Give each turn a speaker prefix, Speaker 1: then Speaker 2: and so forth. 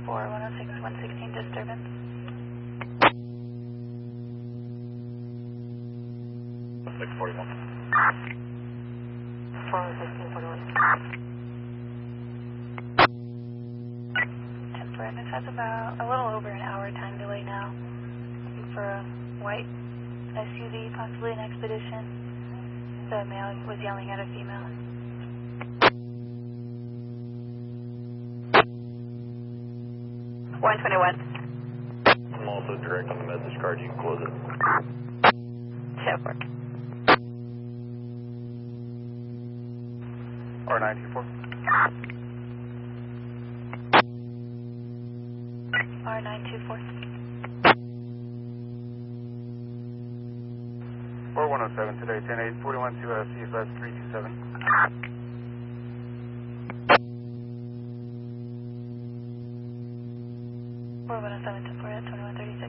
Speaker 1: for 106, 116 disturbance.
Speaker 2: Six 41.
Speaker 1: 416, 41. Brandon has about a little over an hour time delay now. Looking for a white SUV, possibly an Expedition. The male was yelling at a female.
Speaker 2: I'm also direct on the message card. You can close it.
Speaker 1: Shepard.
Speaker 2: R924.
Speaker 1: R924.
Speaker 3: 4107 today, 10-8, 41 to CFS 327.
Speaker 1: 4107 to 2136.